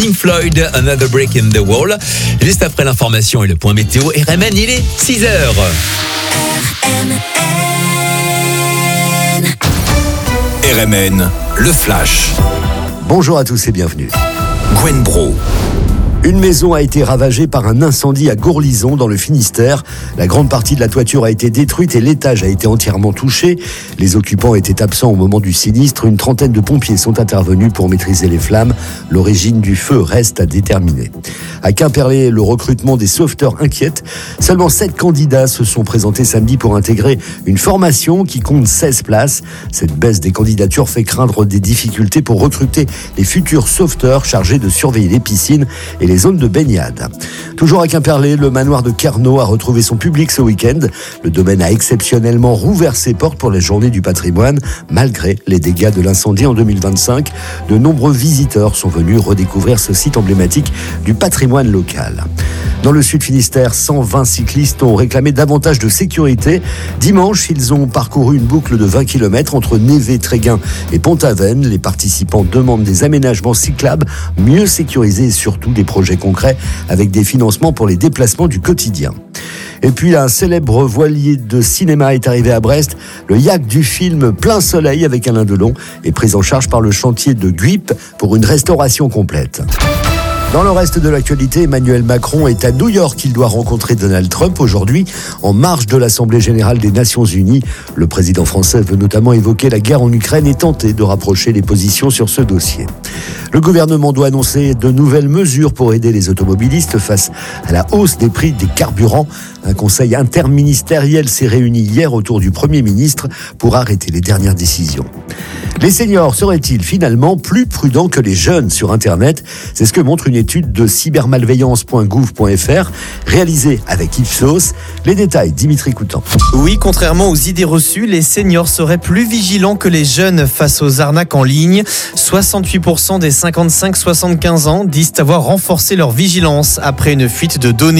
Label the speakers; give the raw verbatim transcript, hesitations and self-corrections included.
Speaker 1: Pink Floyd, Another Break in the Wall. Juste après l'information et le point météo, R M N, il est six heures.
Speaker 2: R M N, le flash.
Speaker 3: Bonjour à tous et bienvenue.
Speaker 2: Gwen Bro.
Speaker 3: Une maison a été ravagée par un incendie à Gourlison dans le Finistère. La grande partie de la toiture a été détruite et l'étage a été entièrement touché. Les occupants étaient absents au moment du sinistre. Une trentaine de pompiers sont intervenus pour maîtriser les flammes. L'origine du feu reste à déterminer. À Quimperlé, le recrutement des sauveteurs inquiète. Seulement sept candidats se sont présentés samedi pour intégrer une formation qui compte seize places. Cette baisse des candidatures fait craindre des difficultés pour recruter les futurs sauveteurs chargés de surveiller les piscines et les zones de baignade. Toujours à Quimperlé, le manoir de Carnot a retrouvé son public ce week-end. Le domaine a exceptionnellement rouvert ses portes pour les journées du patrimoine. Malgré les dégâts de l'incendie en deux mille vingt-cinq, de nombreux visiteurs sont venus redécouvrir ce site emblématique du patrimoine local. Dans le Sud Finistère, cent vingt cyclistes ont réclamé davantage de sécurité. Dimanche, ils ont parcouru une boucle de vingt kilomètres entre Névé, Tréguin et Pont-Aven. Les participants demandent des aménagements cyclables mieux sécurisés et surtout des projets concrets avec des financements pour les déplacements du quotidien. Et puis un célèbre voilier de cinéma est arrivé à Brest. Le yacht du film Plein Soleil avec Alain Delon est pris en charge par le chantier de Guip pour une restauration complète. Dans le reste de l'actualité, Emmanuel Macron est à New York. Il doit rencontrer Donald Trump aujourd'hui en marge de l'Assemblée générale des Nations unies. Le président français veut notamment évoquer la guerre en Ukraine et tenter de rapprocher les positions sur ce dossier. Le gouvernement doit annoncer de nouvelles mesures pour aider les automobilistes face à la hausse des prix des carburants. Un conseil interministériel s'est réuni hier autour du Premier ministre pour arrêter les dernières décisions. Les seniors seraient-ils finalement plus prudents que les jeunes sur Internet ? C'est ce que montre une étude de cybermalveillance point gouv point f r réalisée avec Ipsos. Les détails, Dimitri Coutan.
Speaker 4: Oui, contrairement aux idées reçues, les seniors seraient plus vigilants que les jeunes face aux arnaques en ligne. soixante-huit pour cent des cinquante-cinq soixante-quinze ans disent avoir renforcé leur vigilance après une fuite de données.